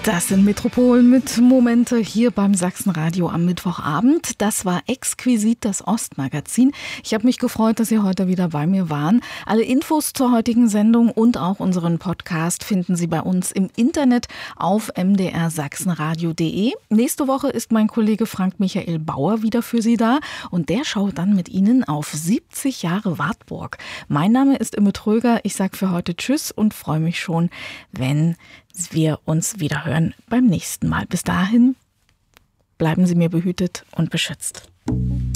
Das sind Metropol mit Momente hier beim Sachsenradio am Mittwochabend. Das war exquisit das Ostmagazin. Ich habe mich gefreut, dass Sie heute wieder bei mir waren. Alle Infos zur heutigen Sendung und auch unseren Podcast finden Sie bei uns im Internet auf mdrsachsenradio.de. Nächste Woche ist mein Kollege Frank Michael Bauer wieder für Sie da und der schaut dann mit Ihnen auf 70 Jahre Wartburg. Mein Name ist Imme Tröger. Ich sage für heute Tschüss und freue mich schon, wenn wir uns wieder hören beim nächsten Mal. Bis dahin bleiben Sie mir behütet und beschützt.